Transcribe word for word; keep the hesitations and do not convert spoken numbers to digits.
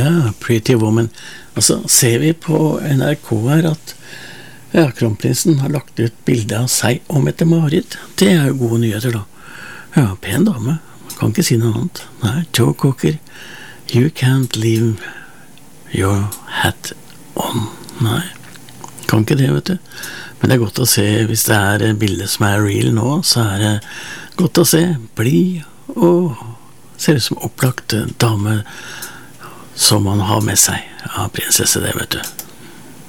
Ja, Pretty Woman. Altså, ser vi på N R K her at ja, kronprinsen har lagt ut bilde av seg og Mette-Marit. Det er jo gode nyheter da. Ja, pen dame. Kan ikke si noe annet. Nei, Joe Cocker. You can't leave your hat on. Nei, kan ikke det, vet du. Men det er godt å se, hvis det er et bilde som er real nå, så er det godt å se. Bli og ser ut som opplagt dame som man har med seg. Ja, prinsesse det, vet du.